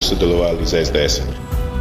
sodelovali z SDS-em.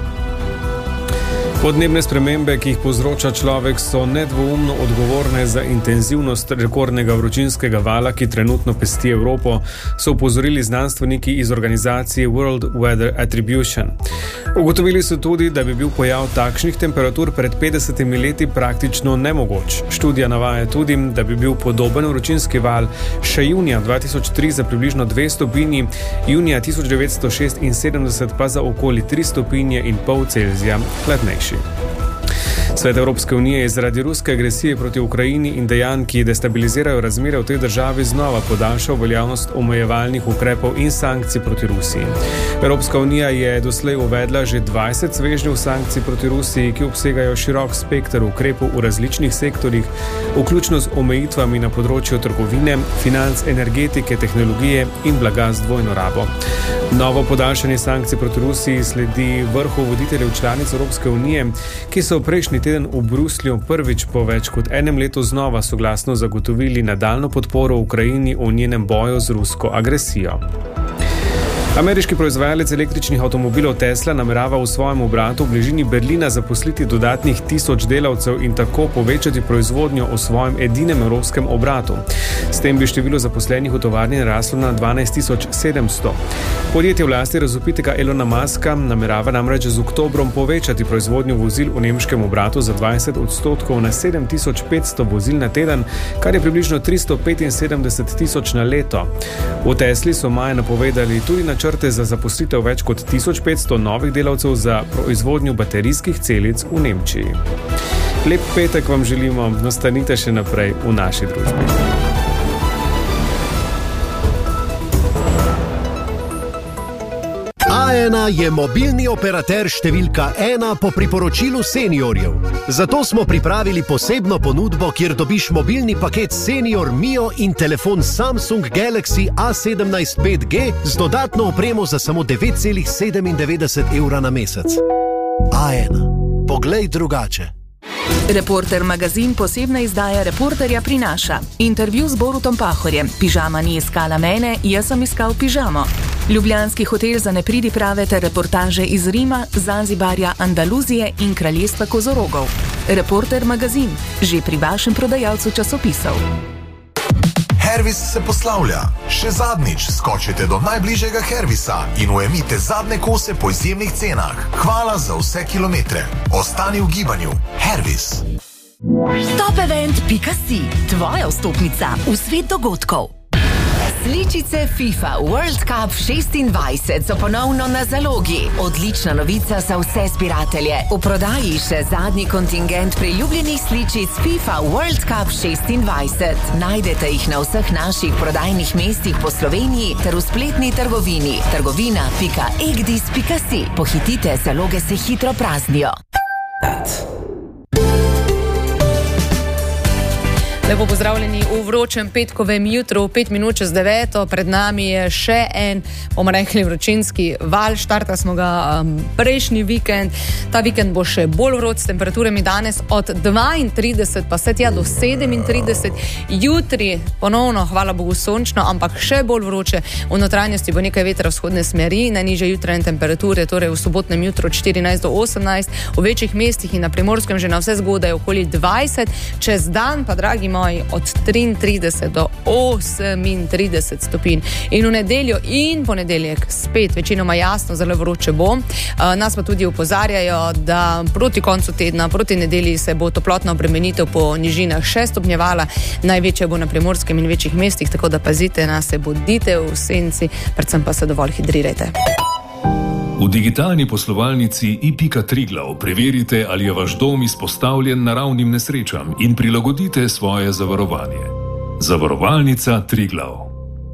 Podnebne spremembe, ki jih povzroča človek, so nedvoumno odgovorne za intenzivnost rekordnega vročinskega vala, ki trenutno pesti Evropo, so opozorili znanstveniki iz organizacije World Weather Attribution. Ugotovili so tudi, da bi bil pojav takšnih temperatur pred 50 leti praktično nemogoč. Študija navaja tudi, da bi bil podoben vročinski val še junija 2003 za približno 2 stopinji, junija 1976 pa za okoli 3,5 stopinje Celzija hladnejši. Svet Evropske unije je zaradi ruske agresije proti Ukrajini in dejanj, ki destabilizirajo razmere v tej državi, znova podaljšal veljavnost omejevalnih ukrepov in sankcij proti Rusiji. Evropska unija je doslej uvedla že 20 svežnjev sankcij proti Rusiji, ki obsegajo širok spekter ukrepov v različnih sektorjih, vključno z omejitvami na področju trgovine, financ, energetike, tehnologije in blaga z dvojno rabo. Novo podaljšanje sankcij proti Rusiji sledi vrhu voditeljev članic Evropske unije, ki so prejšnji teden v Bruslju prvič po več kot enem letu znova soglasno zagotovili nadaljnjo podporo Ukrajini v njenem boju z rusko agresijo. Ameriški proizvajalec električnih avtomobilov Tesla namerava v svojem obratu v bližini Berlina zaposliti dodatnih 1000 delavcev in tako povečati proizvodnjo v svojem edinem evropskem obratu. S tem bi število zaposlenih v tovarni naraslo na 12.700. Podjetje v lasti razvpitega Elona Muska namerava namreč z oktobrom povečati proizvodnjo vozil v nemškem obratu za 20% na 7500 vozil na teden, kar je približno 375.000 na leto. V Tesli so maja napovedali tudi načrte za zaposlitev več kot 1500 novih delavcev za proizvodnjo baterijskih celic v Nemčiji. Lep petek vam želimo, ostanite še naprej v naši družbi. A1 je mobilni operater številka 1 po priporočilu seniorjev. Zato smo pripravili posebno ponudbo, kjer dobiš mobilni paket Senior Mio in telefon Samsung Galaxy A17 5G z dodatno opremo za samo 9,97 evra na mesec. A1. Poglej drugače. Reporter magazin posebna izdaja Reporterja prinaša. Intervju z Borutom Pahorjem. Pižama ni iskala mene, jaz sem iskal pižamo. Ljubljanski hotel za nepridiprave ter reportaže iz Rima, Zanzibarja, Andaluzije in kraljestva kozorogov. Reporter magazin, že pri vašem prodajalcu časopisov. Hervis se poslavlja. Še zadnjič skočite do najbližjega Hervisa in ujemite zadnje kose po izjemnih cenah. Hvala za vse kilometre. Ostani v gibanju. Hervis. Topevent.si, tvoja vstopnica v svet dogodkov. Sličice FIFA World Cup 26 so ponovno na zalogi. Odlična novica za vse zbiratelje. V prodaji še zadnji kontingent priljubljenih sličic FIFA World Cup 26. Najdete jih na vseh naših prodajnih mestih po Sloveniji ter v spletni trgovini trgovina.egdis.si. Pohitite, zaloge se hitro praznijo. Lepo pozdravljeni v vročem petkovem jutru, 5 minut čez 9. Pred nami je še en, bomo rekli, vročinski val. Štarta smo ga prejšnji vikend. Ta vikend bo še bolj vroč s temperaturami danes od 32 pa vse tja do 37. Jutri ponovno, hvala Bogu, sončno, ampak še bolj vroče. V notranjosti bo nekaj vetra vzhodne smeri, najnižje jutranje temperature, torej v sobotnem jutru od 14 do 18, v večjih mestih in na Primorskem že na vse zgodaj okoli 20. Čez dan pa, dragi od 33 do 38 stopinj. In v nedeljo in ponedeljek spet večinoma jasno, zelo vroče bo. Nas pa tudi opozarjajo, da proti koncu tedna, proti nedelji se bo toplotna obremenitev po nižinah še stopnjevala. Največja bo na Primorskem in večjih mestih, tako da pazite na se, bodite v senci, predvsem pa se dovolj hidrirajte. V digitalni poslovalnici i.Triglav preverite, ali je vaš dom izpostavljen naravnim nesrečam in prilagodite svoje zavarovanje. Zavarovalnica Triglav.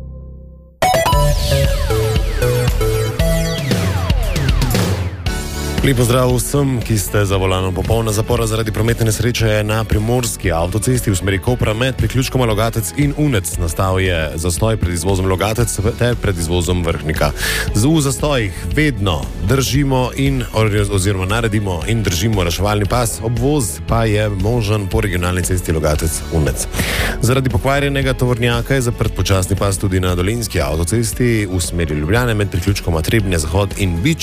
Lep pozdrav vsem, ki ste za volanom. Popolna zapora zaradi prometne nesreče na primorski avtocesti v smeri Kopra med priključkoma Logatec in Unec. Nastal je zastoj pred izvozom Logatec ter pred izvozom Vrhnika. V zastojih vedno držimo oziroma naredimo in držimo reševalni pas, obvoz pa je možen po regionalni cesti Logatec-Unec. Zaradi pokvarjenega tovornjaka je zaprt počasni pas tudi na Dolenjski avtocesti v smeri Ljubljane med priključkoma Trebnje Zahod in Vič.